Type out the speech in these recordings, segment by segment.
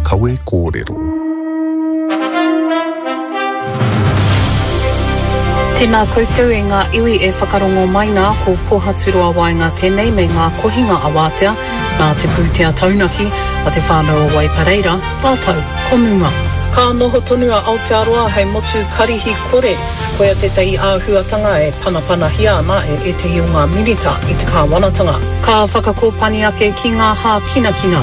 kawe kōrero. Tēnā koutou e ngā iwi e whakarongo maina ko Pōhaturoa Waenga tēnei me ngā kohinga awātea nā te pūtea taunaki a te whānau o Waipareira, rātau, komunga. Ka noho tonua Aotearoa hei motu karihi kore, koia te tei āhuatanga e panapana hia ana e te hi o ngā minita i te kāwanatanga. Ka whakakōpani ake ki ngā hā kina.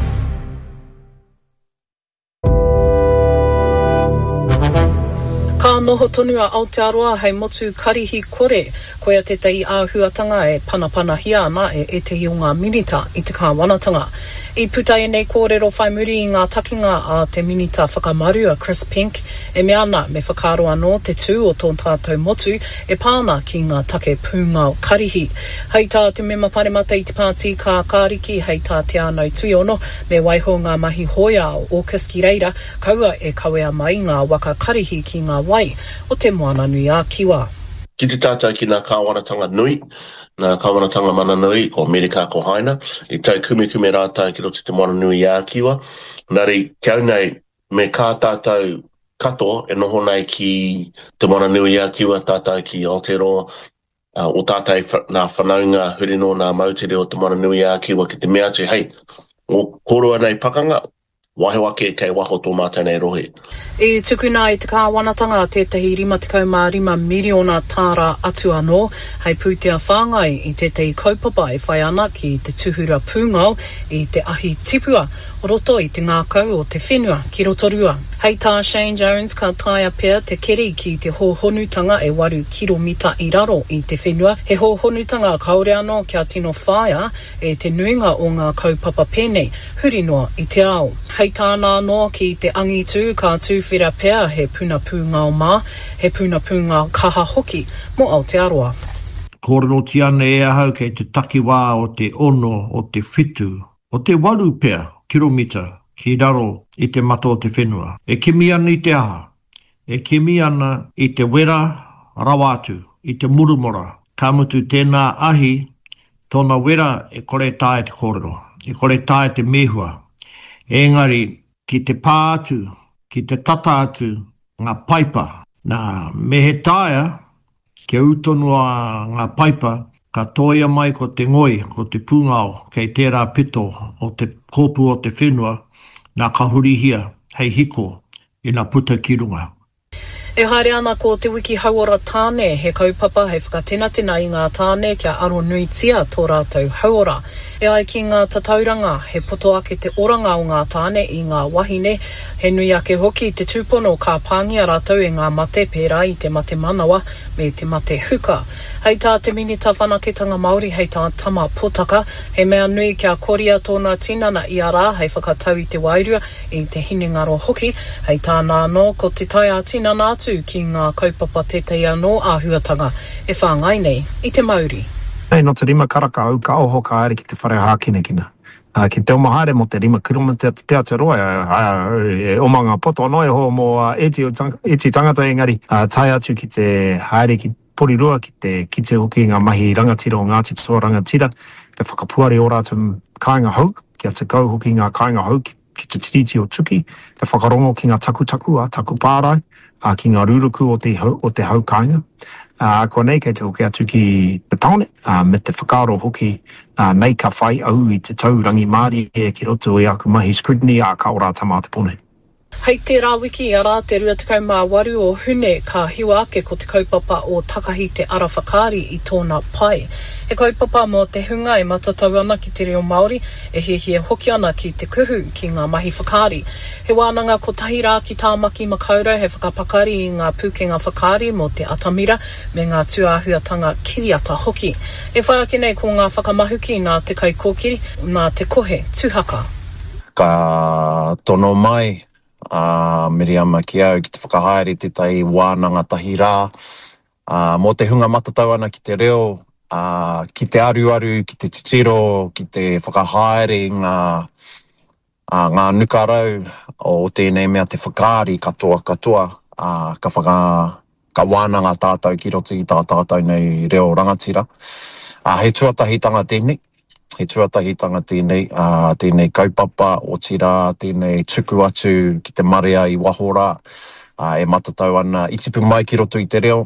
Ka noho tonua Aotearoa hei motu karihi kore, koia te tei āhuatanga e panapana hia ana e te hi o ngā minita i te kāwanatanga. I putai nei kōrero whai muri i ngā takinga a te minita whakamarua Chris Pink e me ana me whakaro anō te tū o tōn tātou motu e pāna ki ngā take pūngao karihi. Hei tā te mema paremata i te pāti ka kāriki hei tā te anau tuiono me waiho ngā mahi hoia o Aukus ki reira kaua e kawea mai ngā waka karihi ki ngā wai o te moana nui a kiwa. Ki te tātou ki ngā kāwanatanga nui, nā kāwanatanga mana nui, ko Amerika ko Haina, i tau kume rātou ki roto te moana nui a kiwa. Nari, kiau nei, me kā tātou kato e noho nei ki te moana nui a kiwa, tātou ki Aotearoa, o tātou nā whanaunga hurino nā mautere o te moana nui a kiwa ki te mea te, hei, o koroa nei pakanga, wahe wake kei waho tō mātai nei rohe. I tukuna i te kāwanatanga tētahi 55 miliona tāra atu anō, hei pūtea whāngai i tētahi kaupapa e whai ana ki te tuhura pūngau i te ahi tipua, o roto i te ngākau o te whenua ki rotorua. Hei tā Shane Jones ka taia pia te keri ki te hōhonutanga e 8 kiromita i raro i te whenua. He hōhonutanga kaore anō kia tino whāia e te nuinga o ngā kaupapa pēnei, hurinoa i te ao. Hei tāna anō ki te angitu ka tūwhera pia he puna pūngao mā, he puna pūngao kaha hoki mo Aotearoa. Kōrero tiane e ahau kei te takiwā o te ono o te whitu, o te 8 pia kiromita ki raro i te mato o te whenua. E kimi ana i te aha, e kimi ana i te wera rawatu, i te murumora. Ka mutu tēnā ahi, tōna wera e kore tāe te kōrero, e kore tāe te mehua. Engari, ki te pā atu, ki te tata atu, ngā paipa. Nā mehe tāia, ke utonua ngā paipa, ka toia mai ko te ngoi, ko te pūngao, kei tērā pito o te kōpu o te whenua, nā kahurihia, hei hiko, i nā puta ki runga. E haere ana ko te wiki hauora tāne, he kaupapa hei whakatenatena i ngā tāne kia aro nui tia tō rātou hauora. E ai ki ngā tatauranga, he poto ake te oranga o ngā tāne i ngā wahine, he nui ake hoki te tūpono ka pāngia rātou e ngā mate pērā i te mate manawa me te mate huka. Hei tā te minita whanaketanga Māori hei tā tama potaka, he mea nui kia koria tōna tinana i a rā hei whakatau i te wairua i te hinengaro hoki, hei tā nāno ko te taia tinana atu ki ngā kaupapa tētai anō āhuatanga e whāngai nei i te Māori. Hei, no te rima karaka au ka oho ka aere ki te whare hākinekina. Ki te omahaere mo te rima kiromita te Aotearoa, e omanga poto no e ho mo eti tangata engari. Tai atu ki te haere ki porirua ki te hoki ngā mahi rangatira o Ngāti Toa rangatira, te whakapuare o rātou kāinga hau, kia te kau hoki ngā kāinga hau ki te tiriti o tuki, te whakarongo ki ngā taku pārai, ki ngā ruruku o te hau kāinga. Ko nei kei te hoki atu ki te taone, me te whakaro hoki nei ka whai au i te taurangi Māori e ki roto i aku mahi scrutiny a ka ora tama te pone. Hei te rā wiki i ara te 28 o hune ka hiwa ake ko te kaupapa o Takahi te ara whakaari i tōna pai. He kaupapa mo te hunga e matatau ana ki te reo Māori, e hie hoki ana ki te kuhu ki ngā mahi whakaari. He wānanga ko tahi rā ki tāmaki makaurau he whakapakari i ngā pūkenga whakaari mo te atamira me ngā tuāhuatanga kiriata hoki. E whai ake nei ko ngā whakamahuki nā te kai kōkiri, nā te kohe tūhaka. Ka tono mai, Miriama ki au ki te whakahaere te tai wānanga tahi rā, mō te hunga matatau ana ki te reo, ki te aru, ki te titiro, ki te whakahaere ngā nukarau o tēnei mea te whakaari katoa, ka wānanga tātou ki roto i tā tātou nei reo rangatira. He tuatahitanga tēnei, he tuatahitanga tēnei kaupapa o tira, tēnei tuku atu ki te marea I wahora, e matatau ana I tipu mai ki roto I te reo.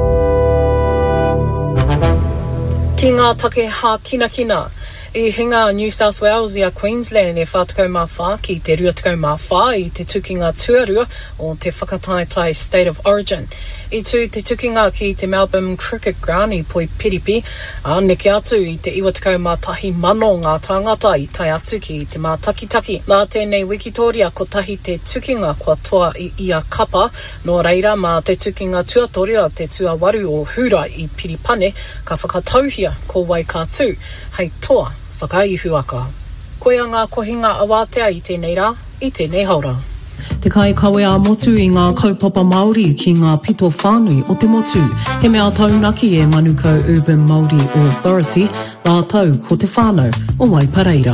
Ki ngā take hā kina, I hinga New South Wales I a Queensland e whātakau mā whā ki te ruatakau mā whā I te tukinga tuarua o te whakataetai State of Origin. I tū te tukinga ki te Melbourne Cricket Ground I poi Piripi, a neke atu I te iwatakau mā tahi mano ngā tāngata I tai atu ki te mā takitaki. Nā tēnei Wikitoria ko tahi te tukinga kua toa I ia kapa, no reira mā te tukinga tuatoria te tuawaru o hura I Piripane, ka whakatauhia ko Waikātū, hei toa whakaihu aka. Koia ngā kohinga awatea I tēnei rā, I tēnei haura. Te kai kawe a motu I ngā kaupapa Māori ki ngā pito whānui o te motu. He mea taunaki e Manukau Urban Māori Authority, ngā tau ko te whānau o Waipareira.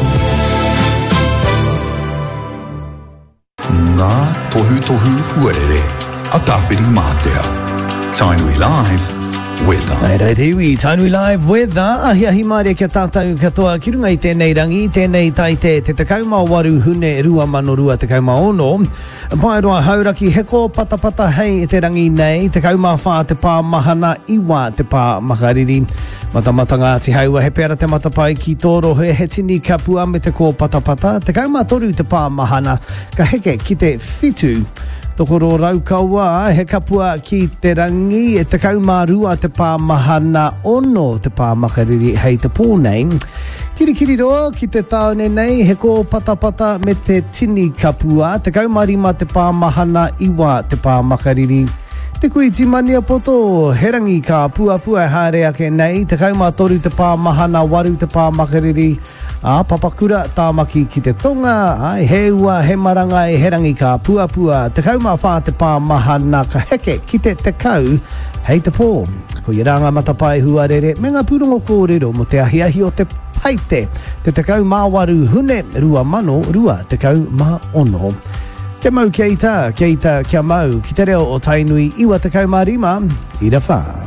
Ngā tohu huarere, a tāwhiri mātea. Tainui Live, weather. Nei rei te iwi, Tainui Live weather, ahi maare kia tātou katoa ki runga I tēnei rangi, tēnei taite te tekau mā waru hune rua mano rua tekau mā ono. Pai roa hauraki heko patapata hei te rangi nei, tekau mā whā te pā mahana iwa te pā makariri. Matamata Ngāti Haua, he pēra te matapai ki tōro he tini ka pua me te kō patapata, tekau mā toru te pā mahana, ka heke ki te whitu. Tokoro raukaua, he kapua ki te rangi, e te kaumārua te pā mahana ono te pā makariri hei te pōnei. Kirikiri roa ki te tāone nei, he kō patapata me te tini kapua, te kaumarima te pā mahana iwa te pā makariri. Te kui timania poto, he rangi ka pua hāre ake nei, te kaumātoru te pā mahana waru te pā makariri. Papakura tāmaki ki te tonga, he ua, he maranga e he rangi ka pua, te kaumā whā te pā mahana ka heke ki te kau, hei te pō. Ko I ranga matapai huarere, me ngā pūrongo kōrero mo te ahiahi o te paite, te kau mā waru hune, rua mano, rua te kau mā ono. Kia mau kia ita, kia mau, ki te reo o Tainui, iwa te kau mā rima, I ra whā.